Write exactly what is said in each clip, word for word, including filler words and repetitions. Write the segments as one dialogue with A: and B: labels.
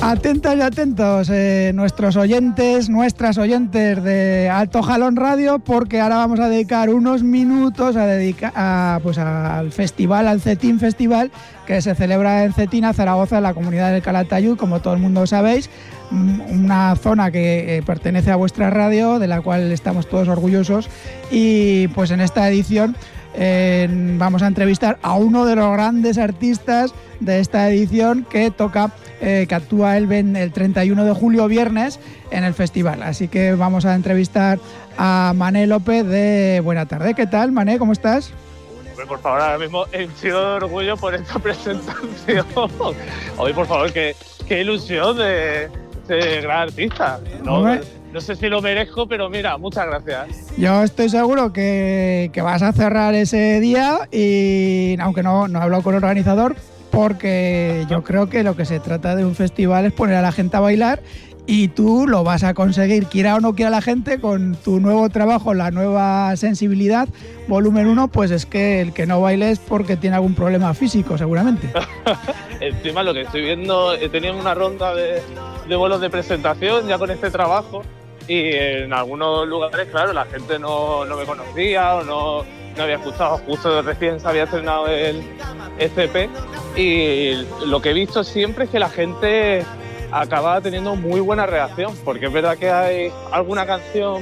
A: Atentas y atentos, eh, nuestros oyentes, nuestras oyentes de Alto Jalón Radio, porque ahora vamos a dedicar unos minutos a dedicar a, pues al festival, al Cetín Festival, que se celebra en Cetina, Zaragoza, en la comunidad del Calatayud, como todo el mundo sabéis, una zona que eh, pertenece a vuestra radio, de la cual estamos todos orgullosos, y pues en esta edición eh, vamos a entrevistar a uno de los grandes artistas de esta edición que toca, eh, que actúa el, el treinta y uno de julio, viernes, en el festival. Así que vamos a entrevistar a Mané López de Buena Tarde. ¿Qué tal, Mané? ¿Cómo estás?
B: Hombre, por favor, ahora mismo he sido de orgullo por esta presentación. Hoy, por favor, qué, qué ilusión de, de gran artista. No, no, no sé si lo merezco, pero mira, muchas gracias.
A: Yo estoy seguro que, que vas a cerrar ese día, y aunque no, no he hablado con el organizador, porque yo creo que lo que se trata de un festival es poner a la gente a bailar, y tú lo vas a conseguir, quiera o no quiera la gente, con tu nuevo trabajo, la nueva sensibilidad, volumen uno, pues es que el que no baile es porque tiene algún problema físico, seguramente.
B: Encima, lo que estoy viendo, he tenido una ronda de, de vuelos de presentación ya con este trabajo, y en algunos lugares, claro, la gente no, no me conocía o no, no había escuchado, justo recién se había estrenado el E C P, y lo que he visto siempre es que la gente acaba teniendo muy buena reacción, porque es verdad que hay alguna canción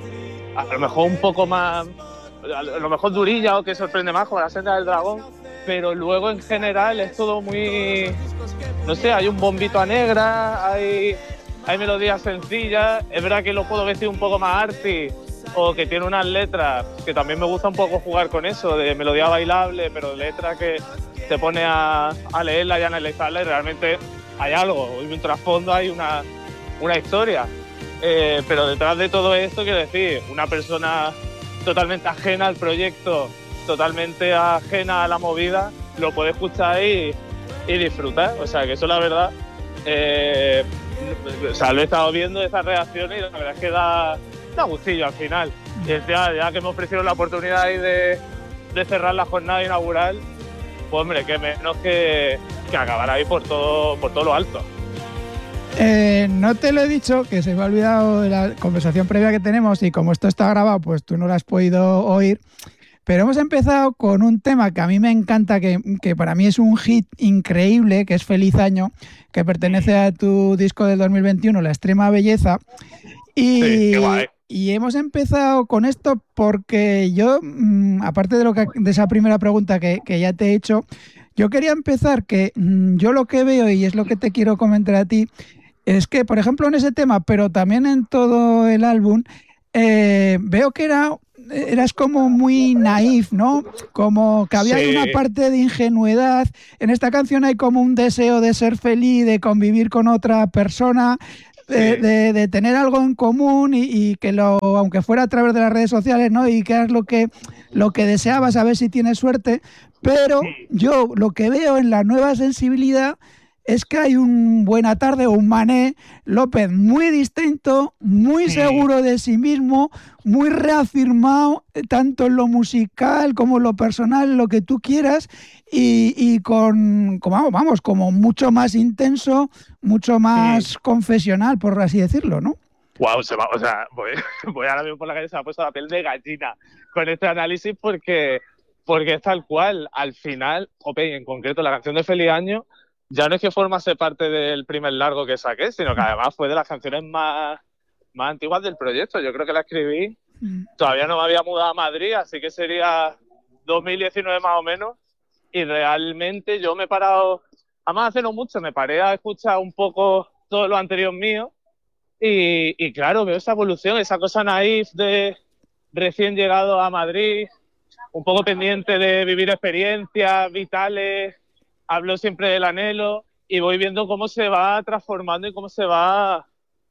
B: a lo mejor un poco más, a lo mejor durilla o que sorprende más, como La Senda del Dragón, pero luego en general es todo muy, no sé, hay un bombito a negra, hay, hay melodías sencillas. Es verdad que lo puedo vestir un poco más arty, o que tiene unas letras que también me gusta un poco jugar con eso, de melodía bailable, pero letra que te pone a, a leerla y a analizarla, y realmente hay algo, hay un trasfondo, hay una, una historia. Eh, pero detrás de todo esto, quiero decir, una persona totalmente ajena al proyecto, totalmente ajena a la movida, lo puede escuchar y, y disfrutar. O sea, que eso la verdad, eh, o sea, lo he estado viendo, esas reacciones, y la verdad es que da, da gustillo al final. Y ya, ya que me ofrecieron la oportunidad ahí de, de cerrar la jornada inaugural, pues hombre, que menos que, que acabar ahí por todo, por todo lo alto.
A: Eh, no te lo he dicho, que se me ha olvidado de la conversación previa que tenemos, y como esto está grabado, pues tú no lo has podido oír, pero hemos empezado con un tema que a mí me encanta, que, que para mí es un hit increíble, que es Feliz Año, que pertenece a tu disco del dos mil veintiuno, La Extrema Belleza, y...
B: Sí, qué guay.
A: Y hemos empezado con esto porque yo, mmm, aparte de lo que, de esa primera pregunta que, que ya te he hecho, yo quería empezar que mmm, yo lo que veo, y es lo que te quiero comentar a ti, es que, por ejemplo, en ese tema, pero también en todo el álbum, eh, veo que era, eras como muy naif, ¿no? Como que había
B: Sí.
A: una parte de ingenuidad. En esta canción hay como un deseo de ser feliz, de convivir con otra persona, de,
B: Sí.
A: de, de tener algo en común, y, y que lo, aunque fuera a través de las redes sociales, ¿no? Y que es lo que, lo que deseabas, a ver si tienes suerte. Pero yo lo que veo en la nueva sensibilidad es que hay un Buena Tarde, o un Mané López muy distinto, muy seguro de sí mismo, muy reafirmado, tanto en lo musical como en lo personal, lo que tú quieras, y, y con, como, vamos, como mucho más intenso, mucho más confesional, por así decirlo, ¿no?
B: Wow, se va, o sea, voy, voy ahora mismo por la calle, se me ha puesto la piel de gallina con este análisis, porque, porque es tal cual. Al final, jope, en concreto la canción de Feliz Año, ya no es que formase parte del primer largo que saqué, sino que además fue de las canciones más, más antiguas del proyecto. Yo creo que la escribí, todavía no me había mudado a Madrid, así que sería dos mil diecinueve más o menos, y realmente yo me he parado, además hace no mucho, me paré a escuchar un poco todo lo anterior mío, y, y claro, veo esa evolución, esa cosa naif de recién llegado a Madrid, un poco pendiente de vivir experiencias vitales, hablo siempre del anhelo, y voy viendo cómo se va transformando y cómo se va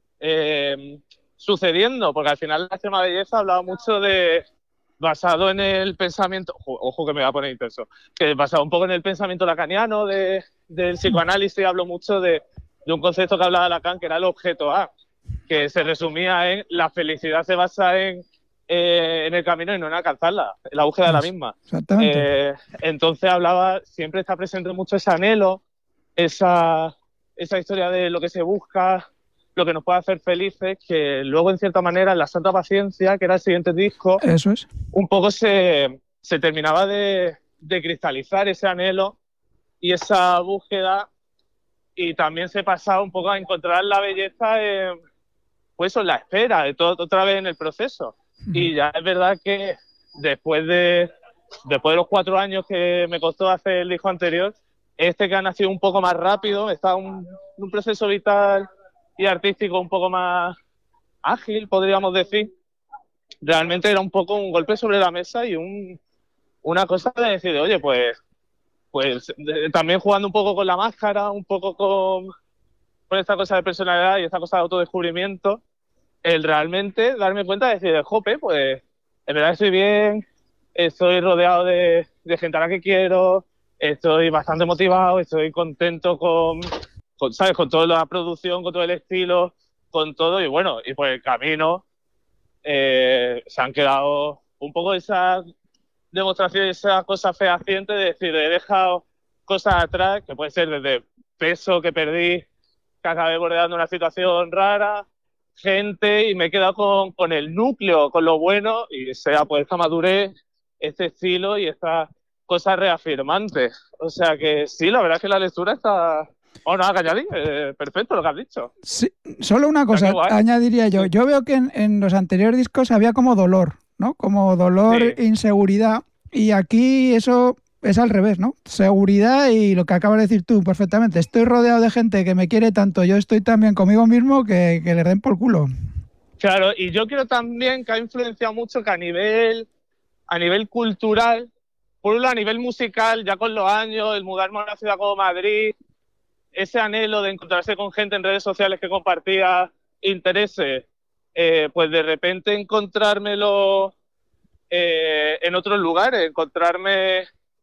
B: eh, sucediendo, porque al final La Extrema Belleza hablaba mucho de, basado en el pensamiento, ojo, ojo que me va a poner intenso, que basado un poco en el pensamiento lacaniano de, del psicoanálisis, hablo mucho de, de un concepto que hablaba Lacan, que era el objeto A, que se resumía en la felicidad se basa en Eh, en el camino y no en alcanzarla, en la búsqueda de la misma.
A: Exactamente.
B: Eh, entonces hablaba, siempre está presente mucho ese anhelo, esa, esa historia de lo que se busca, lo que nos puede hacer felices, que luego en cierta manera en La Santa Paciencia, que era el siguiente disco,
A: eso es,
B: un poco se, se terminaba de, de cristalizar ese anhelo y esa búsqueda, y también se pasaba un poco a encontrar la belleza en, pues, en la espera, de todo, otra vez en el proceso. Uh-huh. Y ya es verdad que después de, después de los cuatro años que me costó hacer el disco anterior, este que ha nacido un poco más rápido, está un, un proceso vital y artístico un poco más ágil, podríamos decir. Realmente era un poco un golpe sobre la mesa y un, una cosa de decir, oye, pues, pues de, también jugando un poco con la máscara, un poco con, con esta cosa de personalidad y esta cosa de autodescubrimiento, el realmente darme cuenta de decir, jope, pues en verdad estoy bien, estoy rodeado de, de gente a la que quiero, estoy bastante motivado, estoy contento con, con, ¿sabes? Con toda la producción, con todo el estilo, con todo, y bueno, y por el camino eh, se han quedado un poco esas demostraciones, esas cosas fehacientes de decir, he dejado cosas atrás, que puede ser desde peso que perdí, que acabé bordeando una situación rara, gente, y me he quedado con, con el núcleo, con lo bueno, y sea pues esta madurez, este estilo y esta cosas reafirmantes. O sea que sí, la verdad es que la lectura está... Oh, no, añadir, eh, perfecto lo que has dicho.
A: Sí, solo una cosa añadiría yo. Sí. Yo veo que en, en los anteriores discos había como dolor, ¿no? Como dolor, sí. Inseguridad. Y aquí eso es al revés, ¿no? Seguridad y lo que acabas de decir tú perfectamente. Estoy rodeado de gente que me quiere tanto, yo estoy también conmigo mismo que, que le den por culo.
B: Claro, y yo creo también que ha influenciado mucho que a nivel, a nivel cultural, por un lado a nivel musical, ya con los años, el mudarme a una ciudad como Madrid, ese anhelo de encontrarse con gente en redes sociales que compartía intereses, eh, pues de repente encontrármelo eh, en otros lugares, encontrarme,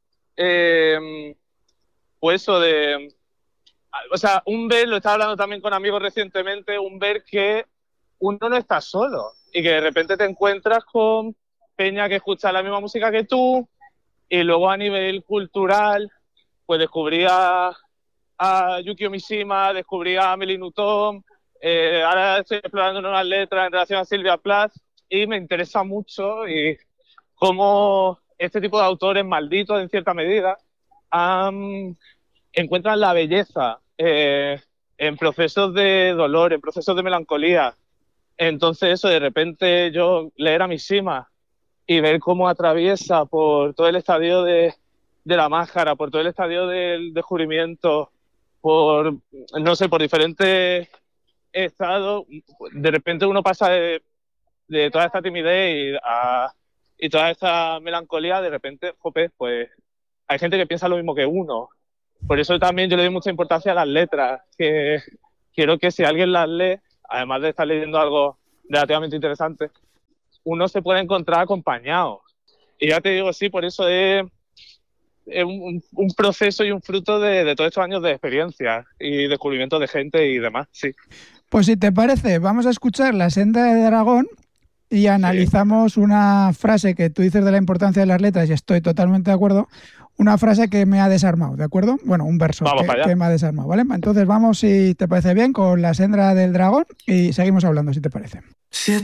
B: eh, pues eso de, o sea, un ver, lo estaba hablando también con amigos recientemente, un ver que uno no está solo y que de repente te encuentras con peña que escucha la misma música que tú, y luego a nivel cultural, pues descubrí a a Yukio Mishima, descubrí a Amélie Nothomb, eh, ahora estoy explorando nuevas letras en relación a Sylvia Plath y me interesa mucho y cómo este tipo de autores malditos en cierta medida um, encuentran la belleza eh, en procesos de dolor, en procesos de melancolía. Entonces eso, de repente yo leer a Mishima y ver cómo atraviesa por todo el estadio de, de la máscara, por todo el estadio del descubrimiento, por, no sé, por diferentes estados, de repente uno pasa de, de toda esta timidez y, a, y toda esta melancolía, de repente, jope, pues hay gente que piensa lo mismo que uno. Por eso también yo le doy mucha importancia a las letras, que quiero que si alguien las lee, además de estar leyendo algo relativamente interesante, uno se puede encontrar acompañado. Y ya te digo, sí, por eso es... es un, un proceso y un fruto de, de todos estos años de experiencia y descubrimiento de gente y demás, sí.
A: Pues si te parece, vamos a escuchar La Senda de Dragón y analizamos sí. Una frase que tú dices de la importancia de las letras y estoy totalmente de acuerdo, una frase que me ha desarmado, ¿de acuerdo? Bueno, un verso que, que me ha desarmado, ¿vale? Entonces vamos, si te parece bien, con La Senda del Dragón y seguimos hablando, si te parece.
C: Si